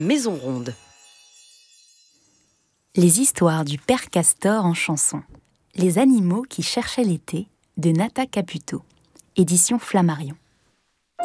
Maison ronde. Les histoires du père Castor en chanson. Les animaux qui cherchaient l'été, de Nata Caputo. Édition Flammarion.